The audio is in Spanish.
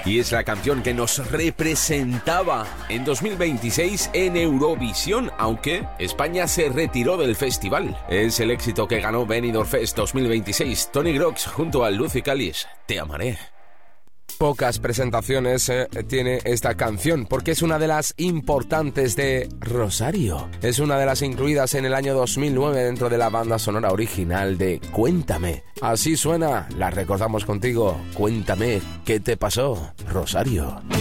y es la canción que nos representaba en 2026 en Eurovisión, aunque España se retiró del festival. Es el éxito que ganó Benidorm Fest 2026. Tony Grox junto a Lucy Callis, Te amaré. Pocas presentaciones tiene esta canción porque es una de las importantes de Rosario. Es una de las incluidas en el año 2009 dentro de la banda sonora original de Cuéntame. Así suena, la recordamos contigo. Cuéntame, ¿qué te pasó, Rosario?